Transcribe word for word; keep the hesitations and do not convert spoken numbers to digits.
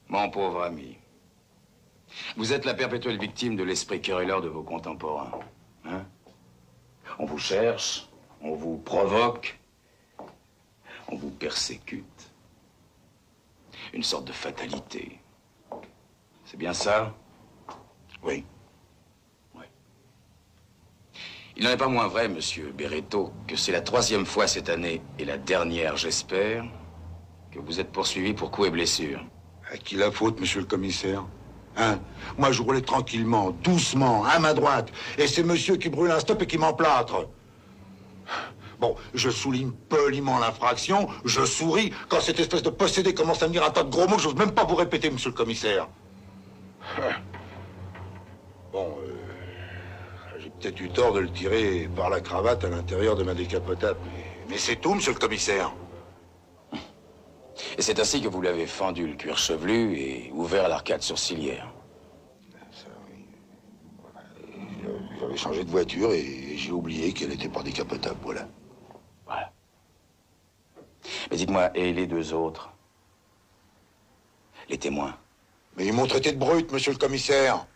Mon pauvre ami, vous êtes la perpétuelle victime de l'esprit querelleur de vos contemporains. Hein? On vous cherche, on vous provoque, on vous persécute. Une sorte de fatalité. C'est bien ça? Oui. Oui. Il n'en est pas moins vrai, monsieur Berretto, que c'est la troisième fois cette année, et la dernière, j'espère, que vous êtes poursuivi pour coups et blessures. À qui la faute, monsieur le commissaire? Hein? Moi, je roulais tranquillement, doucement, à ma droite. Et c'est monsieur qui brûle un stop et qui m'emplâtre. Bon, je souligne poliment l'infraction, je souris. Quand cette espèce de possédé commence à me dire un tas de gros mots, j'ose même pas vous répéter, monsieur le commissaire. Bon, euh, j'ai peut-être eu tort de le tirer par la cravate à l'intérieur de ma décapotable. Mais, mais c'est tout, monsieur le commissaire. Et c'est ainsi que vous l'avez fendu le cuir chevelu et ouvert l'arcade sourcilière. Ça, oui. J'avais changé de voiture et j'ai oublié qu'elle n'était pas décapotable, voilà. Voilà. Mais dites-moi, et les deux autres? Les témoins? Mais ils m'ont traité de brute, monsieur le commissaire.